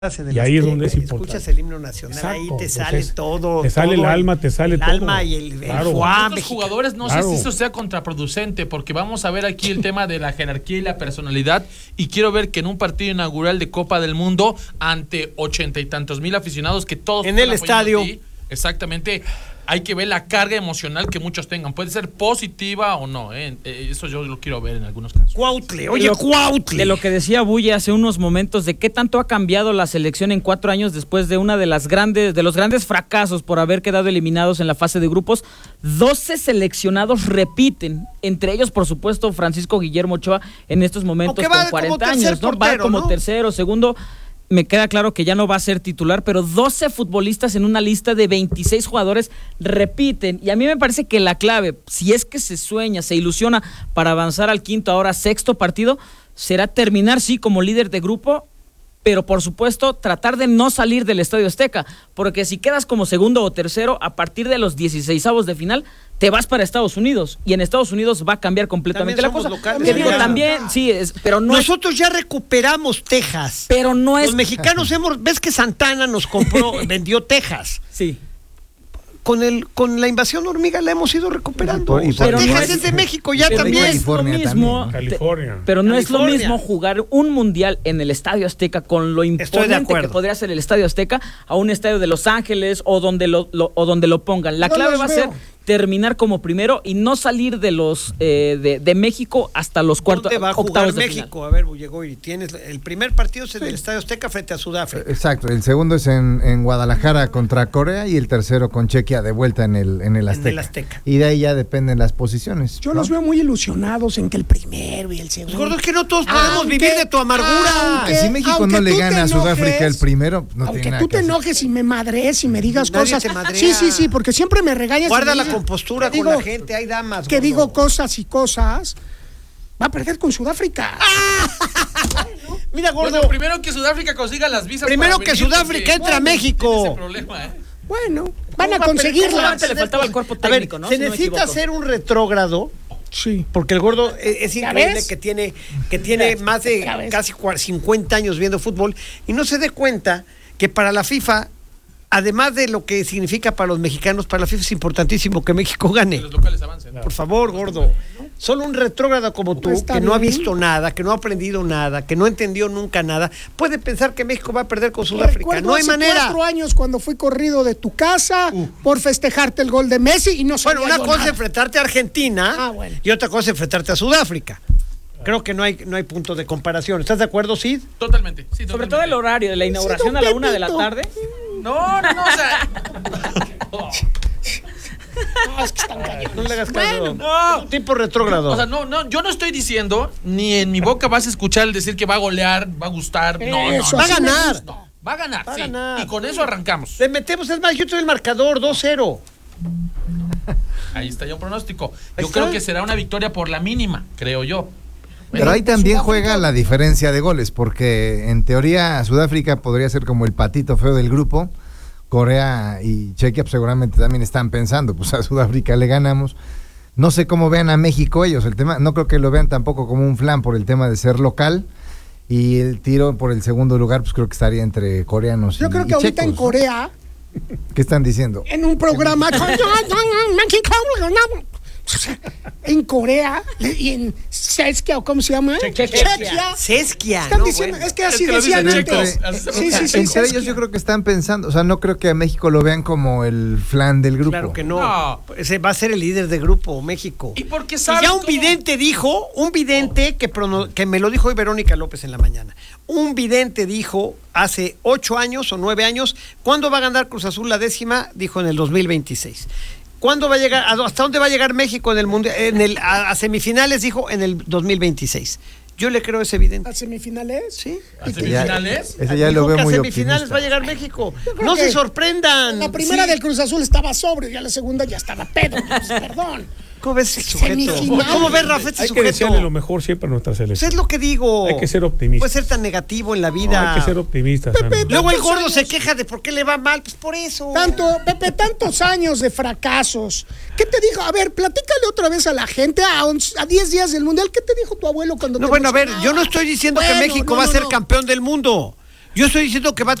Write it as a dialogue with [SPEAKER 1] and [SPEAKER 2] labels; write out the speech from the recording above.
[SPEAKER 1] Y ahí es donde es importante.
[SPEAKER 2] Escuchas el himno nacional, exacto, ahí te sale todo.
[SPEAKER 1] Te sale todo el alma, te sale todo.
[SPEAKER 2] El alma y el
[SPEAKER 3] foie. Los jugadores no sé si eso sea contraproducente, porque vamos a ver aquí el tema de la jerarquía y la personalidad, y quiero ver que en un partido inaugural de Copa del Mundo, ante 80 y tantos mil aficionados que todos
[SPEAKER 2] en el estadio,
[SPEAKER 3] exactamente, hay que ver la carga emocional que muchos tengan. Puede ser positiva o no, eso yo lo quiero ver en algunos casos.
[SPEAKER 2] Cuautle, oye, Cuautle.
[SPEAKER 4] De lo que decía Bulle hace unos momentos, de qué tanto ha cambiado la selección en 4 años después de una de los grandes fracasos por haber quedado eliminados en la fase de grupos. 12 seleccionados repiten, entre ellos, por supuesto, Francisco Guillermo Ochoa, en estos momentos con 40 años, ¿no? Va como tercero, segundo. Me queda claro que ya no va a ser titular, pero 12 futbolistas en una lista de 26 jugadores repiten. Y a mí me parece que la clave, si es que se sueña, se ilusiona para avanzar al quinto, ahora sexto partido, será terminar, sí, como líder de grupo, pero por supuesto tratar de no salir del Estadio Azteca, porque si quedas como segundo o tercero, a partir de los 16avos de final, te vas para Estados Unidos, y en Estados Unidos va a cambiar completamente la cosa. Te digo, también, sí, pero no.
[SPEAKER 2] Nosotros ya recuperamos Texas.
[SPEAKER 4] Pero no es.
[SPEAKER 2] Los mexicanos ves que Santana nos compró, vendió Texas.
[SPEAKER 4] Sí.
[SPEAKER 2] Con la invasión hormiga la hemos ido recuperando.
[SPEAKER 4] Pero
[SPEAKER 2] Texas es de México ya también.
[SPEAKER 4] No es lo mismo,
[SPEAKER 1] California.
[SPEAKER 4] Pero no es lo mismo jugar un mundial en el Estadio Azteca con lo imponente que podría ser el Estadio Azteca a un estadio de Los Ángeles o donde lo pongan. La clave va a ser terminar como primero y no salir de los de México hasta los cuartos.
[SPEAKER 2] ¿Dónde va a jugar México?
[SPEAKER 4] Final.
[SPEAKER 2] A ver, Bullegoy, tienes el primer partido es en el Estadio Azteca frente a Sudáfrica.
[SPEAKER 5] Exacto, el segundo es en Guadalajara contra Corea y el tercero con Chequia de vuelta en el Azteca. Y de ahí ya dependen las posiciones.
[SPEAKER 6] Yo los veo muy ilusionados en que el primero y el segundo.
[SPEAKER 2] Gordo, es que no todos podemos vivir de tu amargura.
[SPEAKER 5] Si México no le gana a Sudáfrica el primero, no tiene nada.
[SPEAKER 6] Aunque tú te enojes y me madres y me digas cosas. Sí, porque siempre me regañas.
[SPEAKER 2] Guarda la compostura con la gente, hay damas.
[SPEAKER 6] Que digo cosas y cosas. Va a perder con Sudáfrica.
[SPEAKER 2] Mira, Gordo.
[SPEAKER 3] Bueno, primero que Sudáfrica consiga las visas.
[SPEAKER 2] Primero que Sudáfrica entre a México.
[SPEAKER 3] Ese problema,
[SPEAKER 6] Bueno, van a conseguirla.
[SPEAKER 4] Le faltaba el cuerpo técnico, ¿no?
[SPEAKER 2] Se necesita hacer un retrógrado.
[SPEAKER 6] Sí.
[SPEAKER 2] Porque el Gordo es increíble que tiene más de casi 50 años viendo fútbol y no se dé cuenta que para la FIFA, además de lo que significa para los mexicanos, para la FIFA es importantísimo que México gane.
[SPEAKER 3] Que los locales avancen.
[SPEAKER 2] Por favor, Gordo. Solo un retrógrado como tú, que no ha visto nada, que no ha aprendido nada, que no entendió nunca nada, puede pensar que México va a perder con Sudáfrica. No hay manera.
[SPEAKER 6] 4 años cuando fui corrido de tu casa por festejarte el gol de Messi y no sabía.
[SPEAKER 2] Bueno, una cosa es enfrentarte a Argentina y otra cosa es enfrentarte a Sudáfrica. Creo que no hay punto de comparación. ¿Estás de acuerdo, Sid?
[SPEAKER 3] Totalmente. Sí,
[SPEAKER 4] sobre todo el horario de la inauguración a la 1 de la tarde.
[SPEAKER 3] No, o sea.
[SPEAKER 6] No, es que están callados.
[SPEAKER 2] No le hagas caso. No. Tipo retrógrado.
[SPEAKER 3] O sea, yo no estoy diciendo, ni en mi boca vas a escuchar el decir que va a golear, va a gustar. No.
[SPEAKER 2] Va a ganar.
[SPEAKER 3] Va a ganar. Y con eso arrancamos.
[SPEAKER 2] Le metemos, es más, yo tengo el marcador 2-0.
[SPEAKER 3] Ahí está ya un pronóstico. Yo creo que será una victoria por la mínima, creo yo.
[SPEAKER 5] Pero ahí también juega la diferencia de goles, porque en teoría Sudáfrica podría ser como el patito feo del grupo. Corea y Chequia pues, seguramente también están pensando, pues a Sudáfrica le ganamos. No sé cómo vean a México ellos, el tema, no creo que lo vean tampoco como un flan por el tema de ser local. Y el tiro por el segundo lugar, pues creo que estaría entre coreanos
[SPEAKER 6] Yo creo que ahorita
[SPEAKER 5] checos,
[SPEAKER 6] en Corea.
[SPEAKER 5] ¿Qué están diciendo?
[SPEAKER 6] En un programa en Corea y en Seskia, o ¿cómo se llama?
[SPEAKER 4] Chequia.
[SPEAKER 2] Seskia.
[SPEAKER 6] Están diciendo, es que así decían antes. Sí,
[SPEAKER 5] entre ellos yo creo que están pensando, o sea, no creo que a México lo vean como el flan del grupo.
[SPEAKER 2] Claro que no. Ese va a ser el líder de grupo, México.
[SPEAKER 3] Y porque
[SPEAKER 2] ya un vidente dijo, que me lo dijo hoy Verónica López en la mañana. Un vidente dijo hace 8 años o 9 años, ¿cuándo va a ganar Cruz Azul la 10ª? Dijo en el 2026. ¿Cuándo va a llegar? ¿Hasta dónde va a llegar México en el mundial? A semifinales, dijo, en el 2026. Yo le creo a ese evidente.
[SPEAKER 6] ¿A semifinales?
[SPEAKER 2] Sí.
[SPEAKER 3] ¿A semifinales?
[SPEAKER 5] Ese ya lo veo muy optimista.
[SPEAKER 2] A semifinales va a llegar México. No se sorprendan.
[SPEAKER 6] La primera del Cruz Azul estaba sobrio, ya la segunda ya estaba pedo. Perdón.
[SPEAKER 2] ¿Cómo ves ese sujeto? ¿Cómo ves, Rafa, este
[SPEAKER 1] Hay
[SPEAKER 2] sujeto?
[SPEAKER 1] que desearle lo mejor siempre a nuestra selección.
[SPEAKER 2] Pues es lo que digo.
[SPEAKER 1] Hay que ser optimista.
[SPEAKER 2] Puede ser tan negativo en la vida.
[SPEAKER 1] No, hay que ser optimista.
[SPEAKER 2] Luego el Gordo se queja de por qué le va mal. Pues por eso.
[SPEAKER 6] Pepe, tantos años de fracasos. ¿Qué te dijo? A ver, platícale otra vez a la gente a 10 días del Mundial. ¿Qué te dijo tu abuelo cuando
[SPEAKER 2] No, bueno, a ver, yo no estoy diciendo que México va a ser campeón del mundo. Yo estoy diciendo que va a